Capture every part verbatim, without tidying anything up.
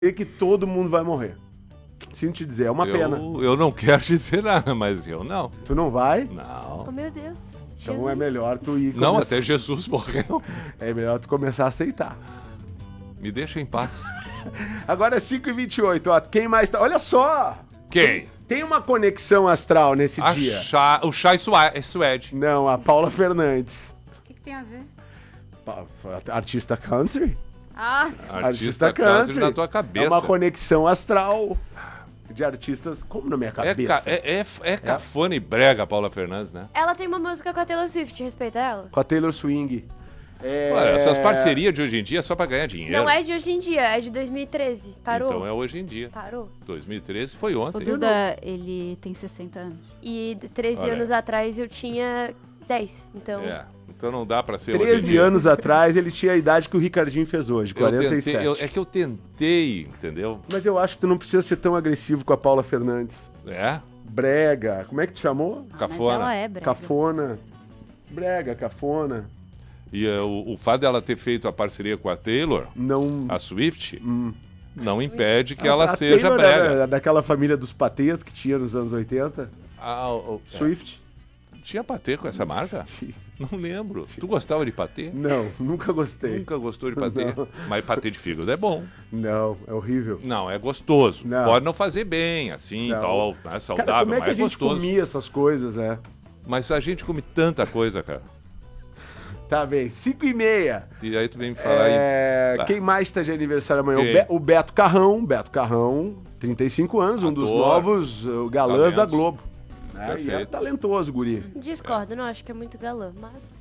que todo mundo vai morrer. Sinto te dizer, é uma eu, pena. Eu não quero te dizer nada, mas eu não. Tu não vai? Não. Oh, meu Deus. Então Jesus. é melhor tu ir... Não, começar- até Jesus morreu. É melhor tu começar a aceitar. Me deixa em paz. Agora é cinco e vinte e oito, ó. Quem mais tá... Olha só! Quem? Tem uma conexão astral nesse A dia. Chá, o Chai Suede. Não, a Paula Fernandes. O que, que tem a ver? Pa- Artista country? Ah, Artista country na tua É cabeça. uma conexão astral de artistas, como na minha É, cabeça. ca- é, é, é cafona e brega, Paula Fernandes, né? Ela tem uma música com a Taylor Swift, respeita ela? Com a Taylor Swing. É... Olha, essas parcerias de hoje em dia é só pra ganhar dinheiro. Não é de hoje em dia, é de dois mil e treze. Parou? Então é hoje em dia. Parou. dois mil e treze foi o ontem. Duda, ele tem sessenta anos. E treze Olha. anos atrás eu tinha dez, então... É, então não dá pra ser hoje em treze dia. anos atrás ele tinha a idade que o Ricardinho fez hoje, Eu quarenta e sete. tentei, eu- é que eu tentei, entendeu? Mas eu acho que tu não precisa ser tão agressivo com a Paula Fernandes. É, Brega, como é que tu chamou? cafona. Mas ela é brega. Cafona. Brega, cafona. E eh, o, o fato dela ter feito a parceria com a Taylor, Não... a Swift, Hum. não impede que A- ela a seja Taylor brega. era daquela família dos patês que tinha nos anos oitenta. Ah, o- o- Swift. é. Tinha patê com essa marca? Sim. Não lembro. Tu gostava de patê? Não, nunca gostei. Nunca gostou de patê? Não. Mas patê de fígado é bom. Não, é horrível. Não, é gostoso. Não. Pode não fazer bem, assim, Não. tal, é saudável, Cara, como é que mas a é gente gostoso. comia essas coisas, né? Mas a gente come tanta coisa, cara. Tá bem, cinco e meia. E aí tu vem me falar É, em... Tá. Quem mais tá de aniversário amanhã? O, Quem? Be- o Beto Carrão. Beto Carrão, trinta e cinco anos, um dos Ator. novos uh, galãs Talentos. da Globo. Né? E é Perfeito. talentoso, guri. Discordo, não acho que é muito galã, mas...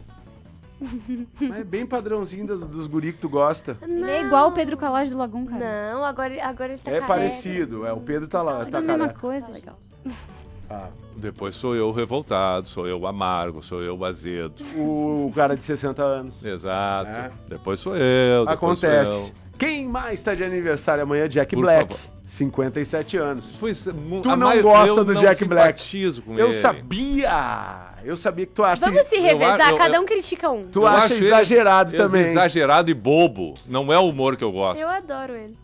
Mas é bem padrãozinho dos, dos guri que tu gosta. Ele é igual o Pedro Calage do Lagum, cara. Não, agora, agora ele tá É careca. parecido. É, o Pedro tá lá, Tudo tá a mesma careca. coisa. Tá legal. Ah, Depois sou eu o revoltado, sou eu o amargo, sou eu o azedo. o cara de sessenta anos. Exato. É. Depois sou eu, depois sou Acontece. eu. Quem mais tá de aniversário amanhã? Jack Por Black. favor. cinquenta e sete anos. Pois, mu- Tu a não maio- gosta eu do não Jack Black. simpatizo com Eu ele. sabia! Eu sabia que tu acha, Vamos se Eu revezar, acho- eu- cada eu- um critica um. tu Eu acha acho ele exagerado também. Exagerado e bobo. Não é o humor que eu gosto. Eu adoro ele.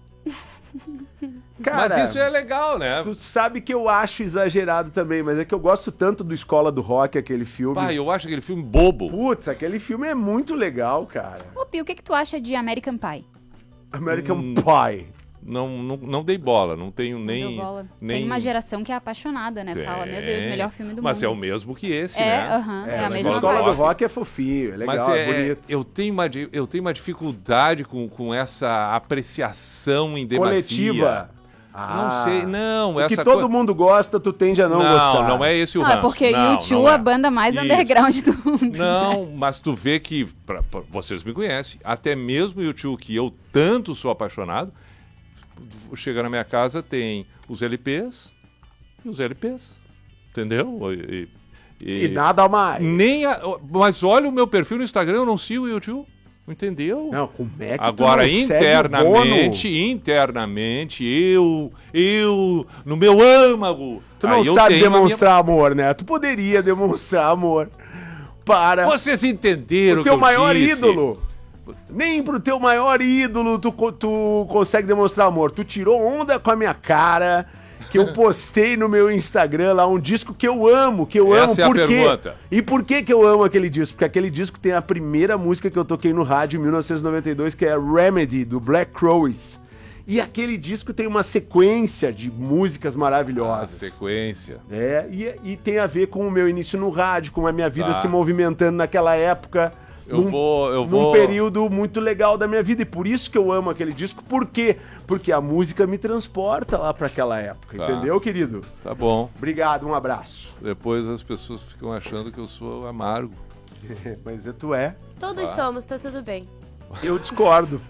Cara, Mas isso é legal, né? tu sabe que eu acho exagerado também, mas é que eu gosto tanto do Escola do Rock, aquele filme. Pai, eu acho aquele filme bobo. Putz, aquele filme é muito legal, cara. Ô, Pio, o que, que tu acha de American Pie? American Hum. Pie. Não, não, não dei bola, não tenho Não nem... deu bola. nem... Tem uma geração que é apaixonada, né? Fala, meu Deus, Tem. melhor filme do Mas mundo. é o mesmo que esse, É, né? aham, é, É, a mas mesma o Escola do vibe. Rock é fofinho, é legal, Mas é, é, bonito. eu, tenho uma, di- eu tenho uma dificuldade com, com essa apreciação em demasia. Coletiva. Não sei, não. O essa que todo coi- mundo gosta, tu tende a não, não gostar. Não, é esse o Ah, ranço. porque não, U dois, não a é. banda mais Isso. underground do mundo. Não, mas tu vê que, pra, pra- vocês me conhecem, até mesmo o U dois, que eu tanto sou apaixonado, chega na minha casa, tem os L Ps e os L Ps, entendeu? E, e- E nada mais. nem a- mas olha o meu perfil no Instagram, eu não sigo o U dois, entendeu? Não, como é que Agora, tu não segue o internamente, Bono? internamente, eu, eu, no meu âmago, Tu não aí eu sabe tenho a minha- demonstrar amor, né? Tu poderia demonstrar amor para Vocês entenderam o o teu que eu maior disse? ídolo. Nem pro teu maior ídolo tu, co- tu consegue demonstrar amor. Tu tirou onda com a minha cara, que eu postei no meu Instagram lá um disco que eu amo, que eu Essa amo. é a Por quê? pergunta. E por que que eu amo aquele disco? Porque aquele disco tem a primeira música que eu toquei no rádio em mil novecentos e noventa e dois, que é Remedy, do Black Crowes. E aquele disco tem uma sequência de músicas A maravilhosas. sequência. É, e, e tem a ver com o meu início no rádio, com a minha vida Tá. se movimentando naquela época. Eu vou, eu num vou... período muito legal da minha vida. E por isso que eu amo aquele disco. Por quê? Porque a música me transporta lá para aquela época. Tá. Entendeu, querido? Tá bom. Obrigado, um abraço. Depois as pessoas ficam achando que eu sou amargo. Mas é, tu é. Todos Ah. somos, tá tudo bem. Eu discordo.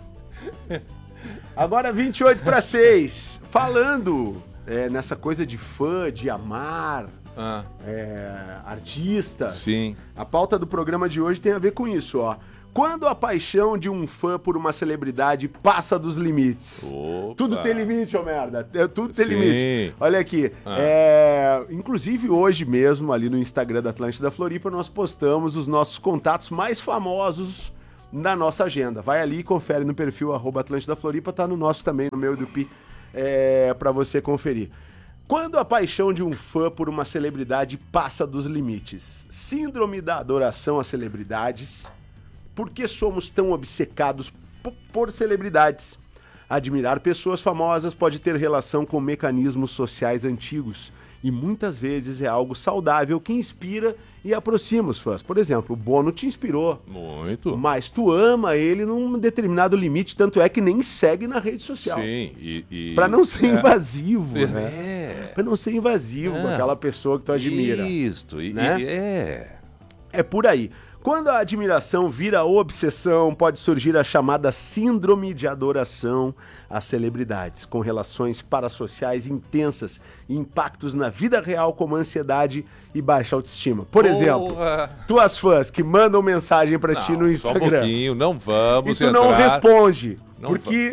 Agora vinte e oito para seis. Falando é, nessa coisa de fã, de amar, Ah, é, artista. sim. A pauta do programa de hoje tem a ver com isso, ó. Quando a paixão de um fã por uma celebridade passa dos limites. Opa. Tudo tem limite, ô merda. É, tudo tem Sim. limite. Olha aqui. Ah. é, inclusive hoje mesmo, ali no Instagram da Atlântida Floripa, nós postamos os nossos contatos mais famosos na nossa agenda. Vai ali e confere no perfil arroba Atlântida Floripa, tá no nosso também, no meu e do Pi, é, para você conferir. Quando a paixão de um fã por uma celebridade passa dos limites? Síndrome da adoração às celebridades. Por que somos tão obcecados p- por celebridades? Admirar pessoas famosas pode ter relação com mecanismos sociais antigos e muitas vezes é algo saudável que inspira e aproxima os fãs. Por exemplo, o Bono te inspirou. Muito. Mas tu ama ele num determinado limite, tanto é que nem segue na rede social. Sim, e... e Pra não ser é. invasivo, É. né? Pra não ser invasivo com É. aquela pessoa que tu admira. Isso, e, né? e- é... É por aí. Quando a admiração vira obsessão, pode surgir a chamada síndrome de adoração às celebridades, com relações parasociais intensas e impactos na vida real como ansiedade e baixa autoestima. Por exemplo, Porra. tuas fãs que mandam mensagem pra ti Não, no só um Instagram pouquinho, não vamos e tu não entrar- responde, Não porque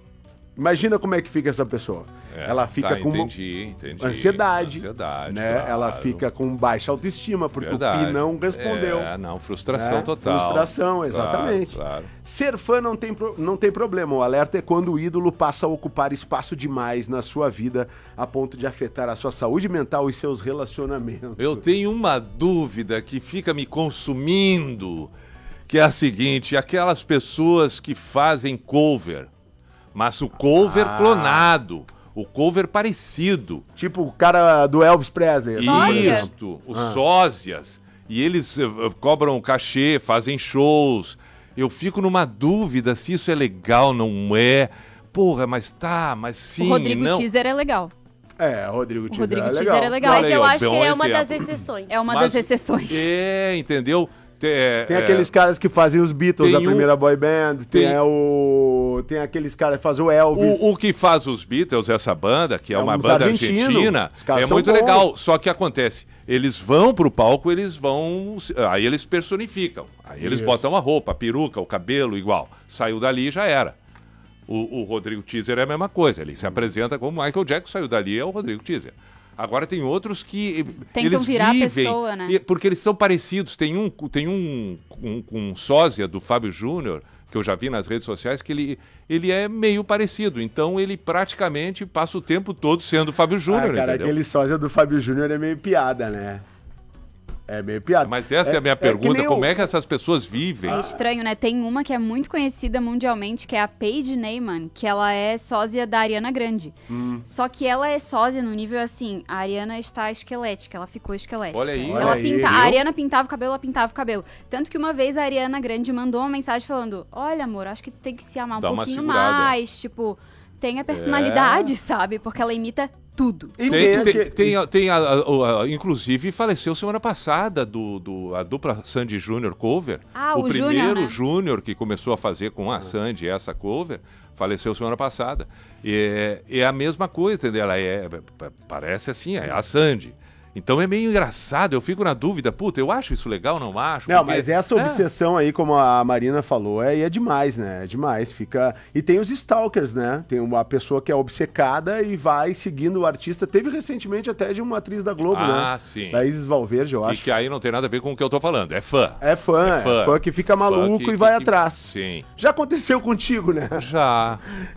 imagina como é que fica essa pessoa. É, Ela fica tá, com uma- entendi, entendi. ansiedade, Ansiedade, né? claro. Ela fica com baixa autoestima porque Verdade. o Pi não respondeu. É, não, frustração né? total. Frustração, exatamente. Claro, claro. Ser fã não tem, pro- não tem problema. O alerta é quando o ídolo passa a ocupar espaço demais na sua vida a ponto de afetar a sua saúde mental e seus relacionamentos. Eu tenho uma dúvida que fica me consumindo, que é a seguinte, aquelas pessoas que fazem cover, mas o cover Ah. clonado, o cover parecido. Tipo o cara do Elvis Presley. Sósia? Isto, os Ah. sósias. E eles eh, eh, cobram cachê, fazem shows. Eu fico numa dúvida se isso é legal, não é. Porra, mas tá, mas sim, O Rodrigo não. Teaser é legal. É, o Rodrigo Teaser Rodrigo é Teaser legal. é legal. Olha Mas aí, eu ó, acho que bom ele é uma das exemplo. exceções. É uma Mas- das exceções. É, entendeu? Tem, Tem aqueles caras que fazem os Beatles Tem da um- primeira boy band, tem, tem- o tem aqueles caras que fazem o Elvis. O, o que faz os Beatles, essa banda, que é, É uma uns banda argentinos. argentina, Os caras é são muito bons. legal. Só que acontece, eles vão pro palco, eles vão. Aí eles personificam. Aí eles Isso. botam a roupa, a peruca, o cabelo igual. Saiu dali e já era. O, o Rodrigo Teaser é a mesma coisa. Ele se apresenta como Michael Jackson, saiu dali, é o Rodrigo Teaser. Agora tem outros que Tentam eles virar a vivem, pessoa, né? e- porque eles são parecidos. Tem um, tem um, um, um sósia do Fábio Júnior, que eu já vi nas redes sociais, que ele, ele é meio parecido. Então ele praticamente passa o tempo todo sendo o Fábio Júnior, Ah, cara, entendeu? aquele sósia do Fábio Júnior é meio piada, né? É meio piada. Mas essa é, a minha que pergunta, nem como o- é que essas pessoas vivem? É estranho, né? Tem uma que é muito conhecida mundialmente, que é a Paige Neyman, que ela é sósia da Ariana Grande. Hum. Só que ela é sósia no nível assim, a Ariana está esquelética, ela ficou esquelética. Olha aí, Olha Ela aí, pinta, a viu? Ariana pintava o cabelo, ela pintava o cabelo. Tanto que uma vez a Ariana Grande mandou uma mensagem falando: olha, amor, acho que tu tem que se amar um Dá uma pouquinho segurada. mais. Tipo, tenha personalidade, sabe? Porque ela imita tudo. E Tem, tem, tem, aque- tem, a- tem a, a- a- inclusive faleceu semana passada do, do- a dupla Sandy Júnior cover. Ah, o primeiro Júnior, né? Júnior que começou a fazer com a Sandy essa cover faleceu semana passada. E é, é a mesma coisa, entendeu? Ela é, parece assim, é a Sandy. Então é meio engraçado, eu fico na dúvida, puta, eu acho isso legal, não acho? Não, Porque- mas essa É. obsessão aí, como a Marina falou, é, é demais, né? É demais. Fica. E tem os stalkers, né? Tem uma pessoa que é obcecada e vai seguindo o artista. Teve recentemente até de uma atriz da Globo, né? Ah, sim. Da Isis Valverde, eu E acho. que aí não tem nada a ver com o que eu tô falando, é fã. É fã, é fã, que fica maluco Fã que- e vai que- atrás. Sim. Já aconteceu contigo, né? Já.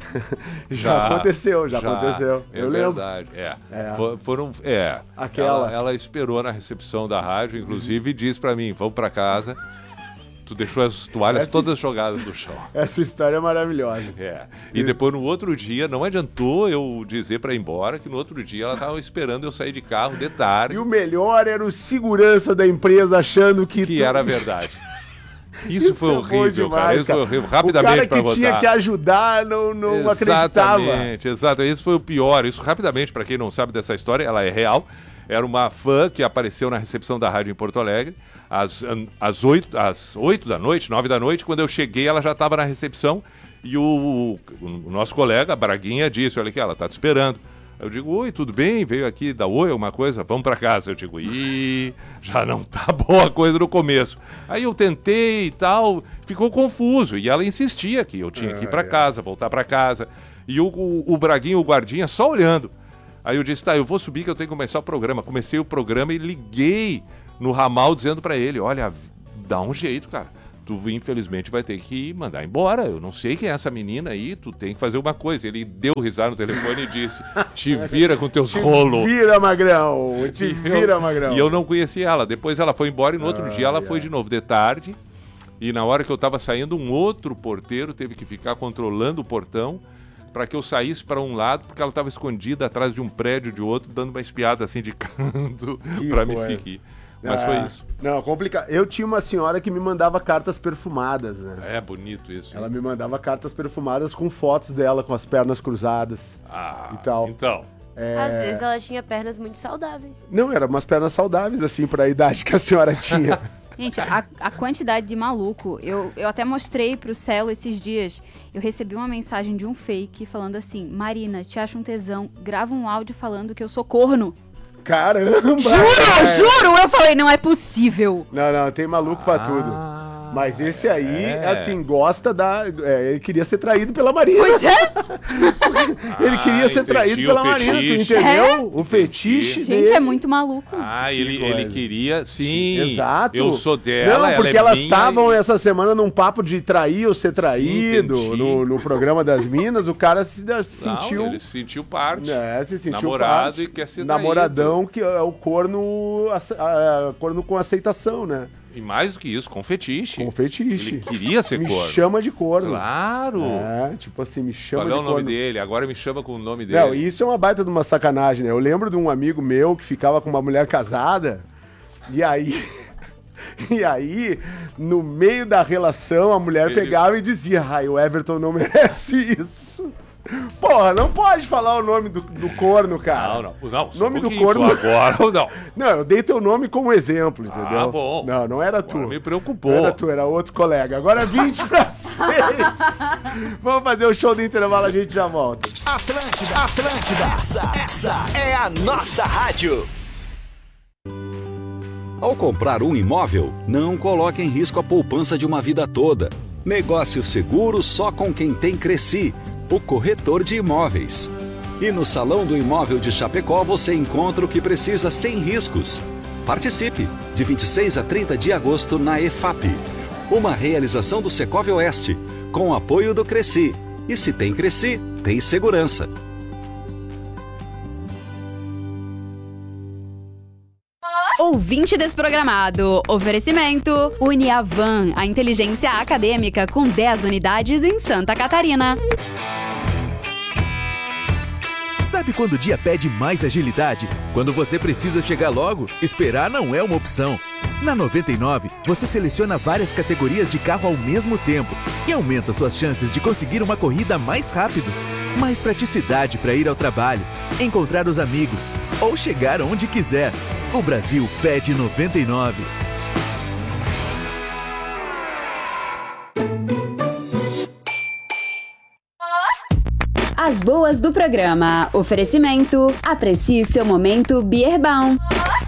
Já aconteceu, já aconteceu. É Eu lembro. verdade, é. É. For- Foram, é. Aquela. Ela, ela esperou na recepção da rádio, inclusive, e disse pra mim, vamos pra casa. Tu deixou as toalhas Essa todas his- jogadas no chão. Essa história é maravilhosa. É. E depois, no outro dia, não adiantou eu dizer pra ir embora, que no outro dia ela tava esperando eu sair de carro de tarde, E o melhor era o segurança da empresa achando que. que tu- era verdade. Isso, foi é bom horrível, cara. demais, Isso foi horrível. Rapidamente o cara pra que tinha botar. que ajudar não, não acreditava. Exatamente, exato. Isso foi o pior. Isso, rapidamente, para quem não sabe dessa história, ela é real. Era uma fã que apareceu na recepção da rádio em Porto Alegre, às, às, oito, às oito da noite, nove da noite. Quando eu cheguei, ela já estava na recepção e o, o nosso colega, Braguinha, disse, olha aqui, ela está te esperando. Eu digo, oi, tudo bem? Veio aqui dar oi, alguma coisa? Vamos para casa. Eu digo, ih, já não tá boa a coisa no começo. Aí eu tentei e tal, ficou confuso. E ela insistia que eu tinha que ir para casa, voltar para casa. E o, o, o Braguinho, o guardinha, só olhando. Aí eu disse, tá, eu vou subir que eu tenho que começar o programa. Comecei o programa e liguei no ramal dizendo pra ele, olha, dá um jeito, cara. tu infelizmente vai ter que mandar embora. Eu não sei quem é essa menina aí, tu tem que fazer uma coisa. Ele deu risada no telefone e disse, te vira com teus rolos. Vira, magrão, te vira, magrão. E eu não conhecia ela. Depois ela foi embora e no outro Ah, dia ela é. foi de novo, de tarde. E na hora que eu tava saindo, um outro porteiro teve que ficar controlando o portão para que eu saísse para um lado, porque ela estava escondida atrás de um prédio de outro, dando uma espiada assim de canto para me coisa. seguir. Mas Ah, foi isso. Não, complicado. Eu tinha uma senhora que me mandava cartas perfumadas, né? É bonito isso. Ela hein? me mandava cartas perfumadas com fotos dela com as pernas cruzadas Ah, e tal. então. É... Às vezes ela tinha pernas muito saudáveis. Não, eram umas pernas saudáveis, assim, pra idade que a senhora tinha. Gente, a, a quantidade de maluco, eu, eu até mostrei pro Celo esses dias, eu recebi uma mensagem de um fake falando assim, Marina, te acho um tesão, grava um áudio falando que eu sou corno. Caramba! Juro, É. juro! Eu falei, não é possível. Não, não, tem maluco pra Ah, tudo. Mas esse aí, é. assim, gosta da... é, ele queria ser traído pela Marina. Pois é. Ele queria Ah, ser entendi traído o pela Marina, tu fetiche. entendeu? O fetiche Gente, dele. é muito maluco. Ah, ele, coisa. ele queria, sim. Exato. Eu sou dela, Não, porque ela é elas minha estavam e- essa semana num papo de trair ou ser traído entendi. no, no programa das Minas. O cara se Não, sentiu. ele se sentiu parte. É, se sentiu Namorado parte. e quer ser Namoradão, que é o corno, ace- a- a- corno com aceitação, né? E mais do que isso, com fetiche. Com fetiche. Ele queria ser Me corno. chama de corno. Claro. É, tipo assim, me chama Qual é de o nome corno. dele? Agora me chama com o nome dele. Não, isso é uma baita de uma sacanagem, né? Eu lembro de um amigo meu que ficava com uma mulher casada, e aí. E aí, no meio da relação, a mulher Ele- pegava e dizia: ai, o Everton não merece isso. Porra, não pode falar o nome do, do corno, cara. Não, não. Não, só Nome um do pouquinho, corno. Agora ou não. Não, eu dei teu nome como exemplo, entendeu? Ah, bom. Não, não era tu. Agora me Não preocupou. era tu, era outro colega. Agora vinte para seis. Vamos fazer o show do intervalo, a gente já volta. Atlântida, Atlântida, essa, essa é a nossa rádio. Ao comprar um imóvel, não coloque em risco a poupança de uma vida toda. Negócio seguro só com quem tem Cresci, o corretor de imóveis. E no Salão do Imóvel de Chapecó você encontra o que precisa sem riscos. Participe, de vinte e seis a trinta de agosto na E F A P. Uma realização do Secov Oeste, com o apoio do Cresci. E se tem Cresci, tem segurança. Ouvinte desprogramado. Oferecimento Uniavan, a inteligência acadêmica com dez unidades em Santa Catarina. Sabe quando o dia pede mais agilidade? Quando você precisa chegar logo, esperar não é uma opção. Na noventa e nove, você seleciona várias categorias de carro ao mesmo tempo e aumenta suas chances de conseguir uma corrida mais rápido. Mais praticidade para ir ao trabalho, encontrar os amigos ou chegar onde quiser. O Brasil pede noventa e nove. As boas do programa. Oferecimento. Aprecie seu momento Beerbaum.